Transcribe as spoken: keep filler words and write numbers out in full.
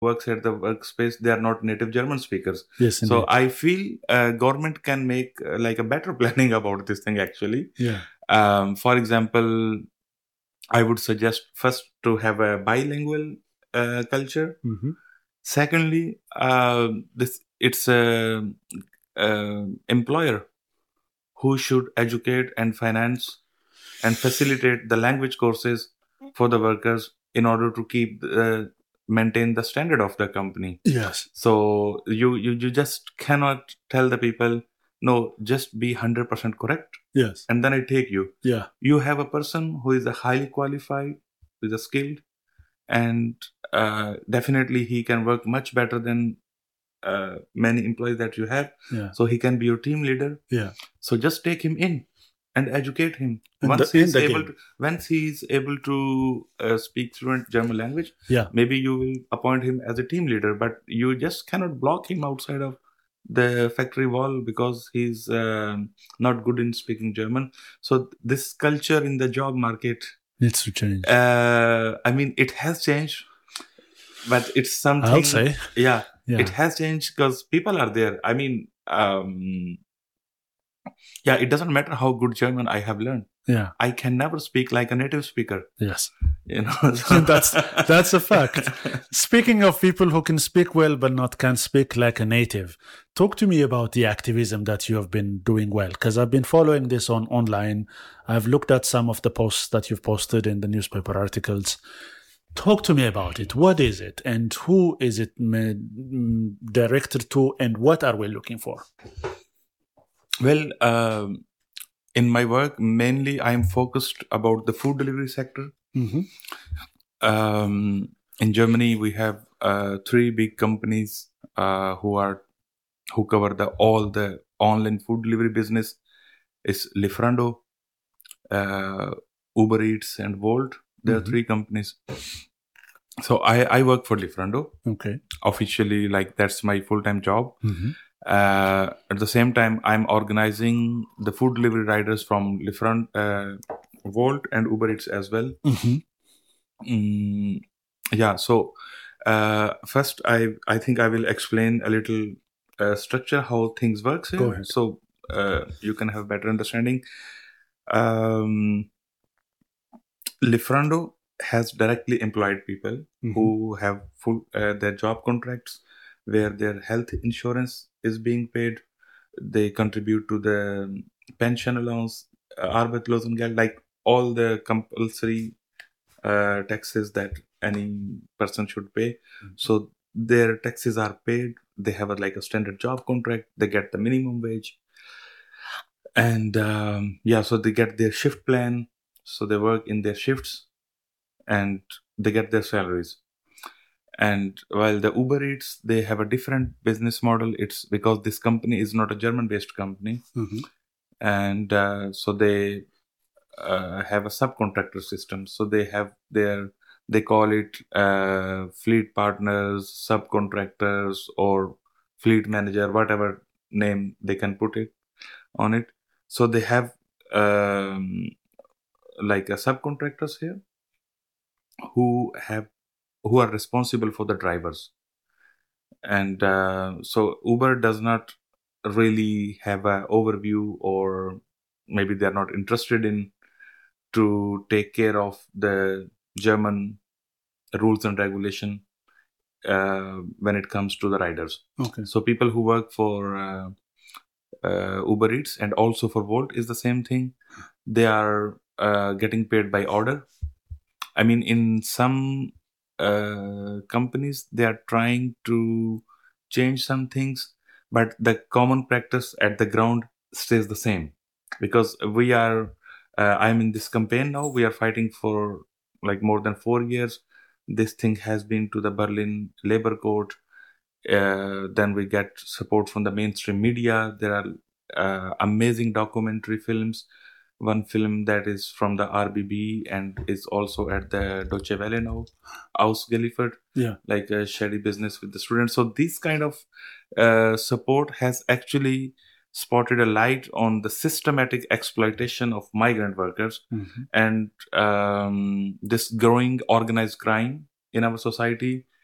works at the workspace, they are not native German speakers. Yes, so indeed. I feel uh, government can make uh, like a better planning about this thing actually. Yeah. Um, for example, I would suggest first to have a bilingual uh, culture. Mm-hmm. Secondly, uh, this it's a, a employer who should educate and finance and facilitate the language courses for the workers in order to keep uh, maintain the standard of the company. Yes. So you you you just cannot tell the people, no, just be one hundred percent correct. Yes. And then I take you. Yeah. You have a person who is a highly qualified, who is a skilled, and uh, definitely he can work much better than uh, many employees that you have. Yeah. So he can be your team leader. Yeah. So just take him in and educate him. In once the- he's in the able game. to, once he's able to uh, speak fluent German language, Yeah. maybe you will appoint him as a team leader. But you just cannot block him outside of the factory wall because he's um, not good in speaking German. So this culture in the job market Needs to change. uh, I mean, it has changed, but it's something. I'll say. Yeah, Yeah. it has changed because people are there. I mean, um, yeah, it doesn't matter how good German I have learned. Yeah. I can never speak like a native speaker. Yes. You know, so- that's that's a fact. Speaking of people who can speak well but not can speak like a native, talk to me about the activism that you have been doing well, because I've been following this on online. I've looked at some of the posts that you've posted in the newspaper articles. Talk to me about it. What is it, and who is it ma- mm, directed to, and what are we looking for? Well, um, in my work, mainly I'm focused about the food delivery sector. Mm-hmm. Um, in Germany, we have uh, three big companies uh, who are who cover the all the online food delivery business. It's Lieferando, uh, Uber Eats, and Volt. There Mhm. are three companies. So I, I work for Lieferando Okay. officially, like that's my full-time job. Mm-hmm. Uh, at the same time, I'm organizing the food delivery riders from Lieferando, uh, Volt, and Uber Eats as well. Mm-hmm. Mm, yeah. So uh, first, I I think I will explain a little uh, structure how things works here, Go ahead. so uh, you can have better understanding. Um, Lieferando has directly employed people Mhm. who have full uh, their job contracts where their health insurance is being paid. They contribute to the pension allowance, uh, Arbeitslosengeld, like all the compulsory uh, taxes that any person should pay. Mhm. So their taxes are paid. They have a, like a standard job contract. They get the minimum wage, and um, yeah, so they get their shift plan. So they work in their shifts, and they get their salaries. And while the Uber Eats, they have a different business model. It's because this company is not a German-based company, Mm-hmm. and uh, so they uh, have a subcontractor system. So they have their they call it uh, fleet partners, subcontractors, or fleet manager, whatever name they can put it on it. So they have um, like a subcontractors here who have who are responsible for the drivers. And uh, so Uber does not really have an overview, or maybe they're not interested in to take care of the German rules and regulation uh, when it comes to the riders. Okay. So people who work for uh, uh, Uber Eats and also for Volt is the same thing. They are uh, getting paid by order. I mean, in some uh, companies, they are trying to change some things, but the common practice at the ground stays the same. Because we are, uh, I'm in this campaign now. We are fighting for like more than four years. This thing has been to the Berlin Labor Court. Uh, then we get support from the mainstream media. There are uh, amazing documentary films. One film that is from the R B B and is also at the Deutsche Welle now, Ausgeliefert, Yeah. like a shady business with the students. So this kind of uh, support has actually spotted a light on the systematic exploitation of migrant workers Mm-hmm. and um, this growing organized crime in our society,